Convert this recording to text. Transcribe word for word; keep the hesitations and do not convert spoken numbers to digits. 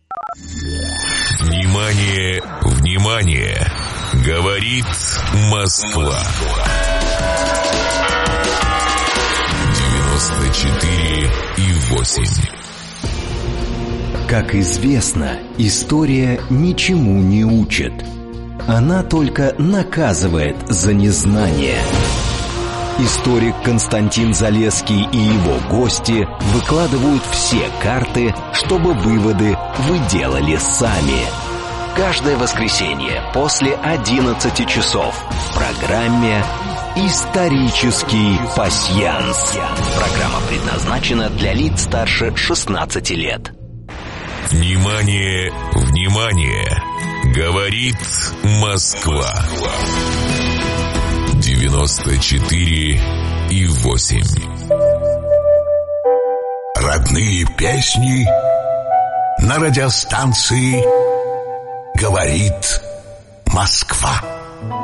Внимание, внимание! Говорит Москва. девяносто четыре и восемь. Как известно, история ничему не учит. Она только наказывает за незнание. Историк Константин Залесский и его гости выкладывают все карты, чтобы выводы вы делали сами. Каждое воскресенье после одиннадцати часов в программе «Исторический пасьянс». Программа предназначена для лиц старше шестнадцати лет. Внимание, внимание! Говорит Москва. девяносто четыре и восемь. Родные песни на радиостанции «Говорит Москва».